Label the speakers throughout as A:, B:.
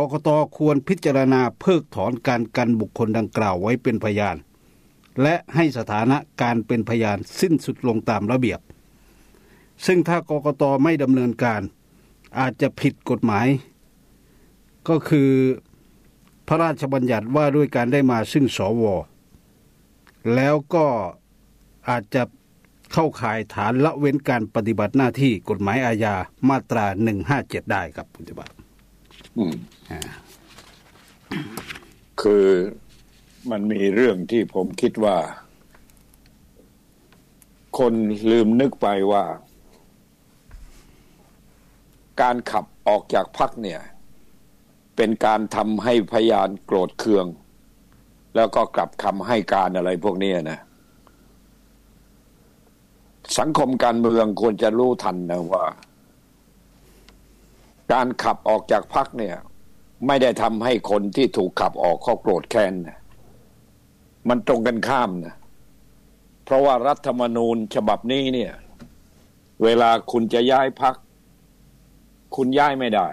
A: กต.ควรพิจารณาเพิกถอนการกันบุคคลดังกล่าวไว้เป็นพยานและให้สถานะการเป็นพยานสิ้นสุดลงตามระเบียบซึ่งถ้ากกต.ไม่ดำเนินการอาจจะผิดกฎหมายก็คือพระราชบัญญัติว่าด้วยการได้มาซึ่งสว.แล้วก็อาจจะเข้าข่ายฐานละเว้นการปฏิบัติหน้าที่กฎหมายอาญามาตรา157ได้ครับคุณจิบะ
B: คือมันมีเรื่องที่ผมคิดว่าคนลืมนึกไปว่าการขับออกจากพรรคเนี่ยเป็นการทำให้พยานโกรธเคืองแล้วก็กลับคำให้การอะไรพวกนี้นะสังคมการเมืองควรจะรู้ทันนะว่าการขับออกจากพรรคเนี่ยไม่ได้ทำให้คนที่ถูกขับออกเขาโกรธแค้นนะมันตรงกันข้ามนะเพราะว่ารัฐธรรมนูญฉบับนี้เนี่ยเวลาคุณจะย้ายพรรคคุณย้ายไม่ได้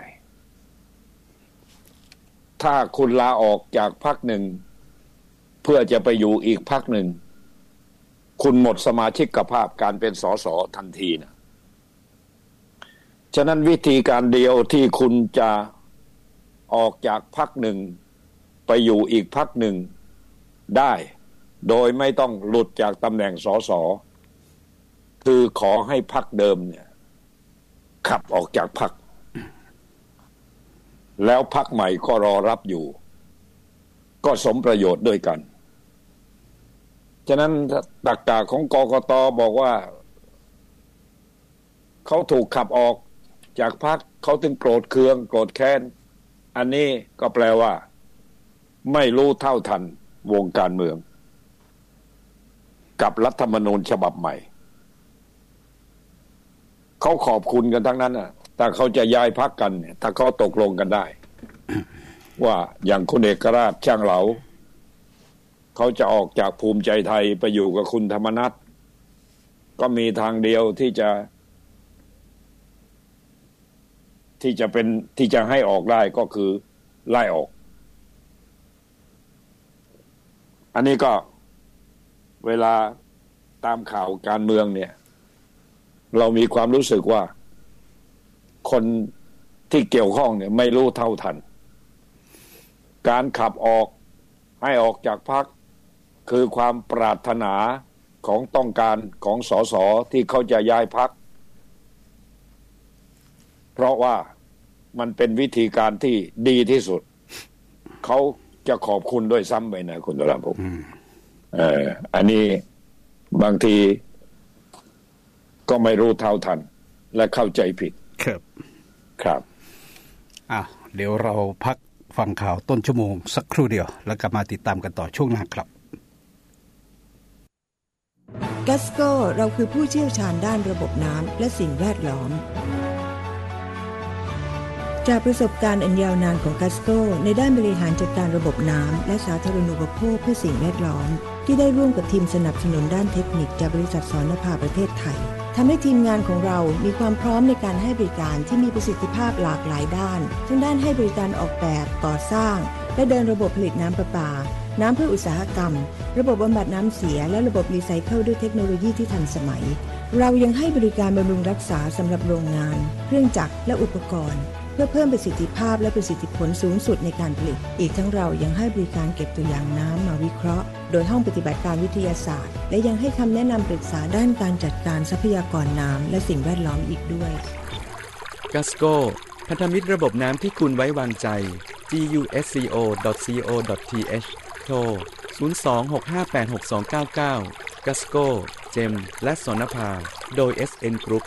B: ถ้าคุณลาออกจากพรรคหนึ่งเพื่อจะไปอยู่อีกพรรคหนึ่งคุณหมดสมาชิกภาพการเป็นสสทันทีนะฉะนั้นวิธีการเดียวที่คุณจะออกจากพรรคหนึ่งไปอยู่อีกพรรคหนึ่งได้โดยไม่ต้องหลุดจากตำแหน่งสสคือขอให้พรรคเดิมเนี่ยขับออกจากพรรคแล้วพรรคใหม่ก็รอรับอยู่ก็สมประโยชน์ด้วยกันฉะนั้นตรรกะของกกต.บอกว่าเขาถูกขับออกจากพรรคเขาถึงโกรธเคืองโกรธแค้นอันนี้ก็แปลว่าไม่รู้เท่าทันวงการเมืองกับรัฐธรรมนูญฉบับใหม่เขาขอบคุณกันทั้งนั้นน่ะแต่เขาจะย้ายพรรคกันเนี่ยถ้าเขาตกลงกันได้ ว่าอย่างคุณเอกราชช่างเหลาเขาจะออกจากภูมิใจไทยไปอยู่กับคุณธรรมนัสก็มีทางเดียวที่จะให้ออกได้ก็คือไล่ออกอันนี้ก็เวลาตามข่าวการเมืองเนี่ยเรามีความรู้สึกว่าคนที่เกี่ยวข้องเนี่ยไม่รู้เท่าทันการขับออกให้ออกจากพรรคคือความปรารถนาของต้องการของสสที่เขาจะย้ายพรรคเพราะว่ามันเป็นวิธีการที่ดีที่สุดเขาจะขอบคุณด้วยซ้ำไปนะคุณตระผมอันนี้บางทีก็ไม่รู้เท่าทันและเข้าใจผิดครับ
A: เดี๋ยวเราพักฟังข่าวต้นชั่วโมงสักครู่เดียวแล้วกลับมาติดตามกันต่อช่วงหน้าครับ
C: กัสโกเราคือผู้เชี่ยวชาญด้านระบบน้ำและสิ่งแวดล้อมจากประสบการณ์อันยาวนานของกัสโกในด้านบริหารจัดการระบบน้ำและสาธารณูปโภคเพื่อสิ่งแวดล้อมที่ได้ร่วมกับทีมสนับสนุนด้านเทคนิคจากบริษัทสรณภาประเทศไทยทำให้ทีมงานของเรามีความพร้อมในการให้บริการที่มีประสิทธิภาพหลากหลายด้านทั้งด้านให้บริการออกแบบก่อสร้างและเดินระบบผลิตน้ำประปาน้ำเพื่ออุตสาหกรรมระบบบำบัดน้ำเสียและระบบรีไซเคิลด้วยเทคโนโลยีที่ทันสมัยเรายังให้บริการบำรุงรักษาสำหรับโรงงานเครื่องจักรและอุปกรณ์เพื่อเพิ่มประสิทธิภาพและประสิทธิผลสูงสุดในการผลิตอีกทั้งเรายังให้บริการเก็บตัวอย่างน้ำมาวิเคราะห์โดยห้องปฏิบัติการวิทยาศาสตร์และยังให้คำแนะนำปรึกษาด้านการจัดการทรัพยากรน้ำและสิ่งแวดล้อมอีกด้วย
D: กัสโกพันธมิตรระบบน้ำที่คุณไว้วางใจ gusco.co.th โทร 02-658-6299 กัสโกเจมและสนภาโดย SN Group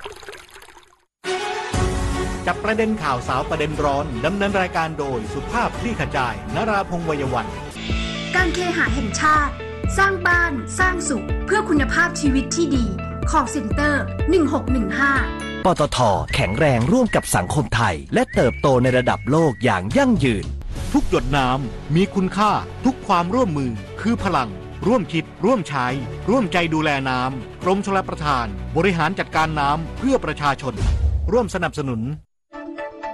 E: จับประเด็นข่าวสาวประเด็นร้อนดำเนินรายการโดยสุภาพคลี่ขจายนราพงษ์วัยวัน
F: การเคหะแห่งชาติสร้างบ้านสร้างสุขเพื่อคุณภาพชีวิตที่ดี Call Center 1615
G: ปตท.แข็งแรงร่วมกับสังคมไทยและเติบโตในระดับโลกอย่างยั่งยืน
E: ทุกหยดน้ำมีคุณค่าทุกความร่วมมือคือพลังร่วมคิดร่วมใช้ร่วมใจดูแลน้ำกรมชลประทานบริหารจัดการน้ำเพื่อประชาชนร่วมสนับสนุน